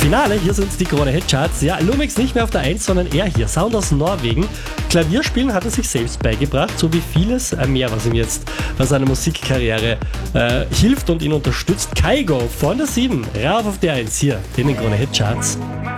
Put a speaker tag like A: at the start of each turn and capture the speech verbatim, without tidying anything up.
A: Finale, hier sind die Krone Hit Charts. Ja, Lumix nicht mehr auf der eins, sondern er hier. Sound aus Norwegen. Klavierspielen hat er sich selbst beigebracht, so wie vieles mehr, was ihm jetzt bei seiner Musikkarriere äh, hilft und ihn unterstützt. Kygo von der sieben, rauf auf die eins hier in den Krone Hit Charts.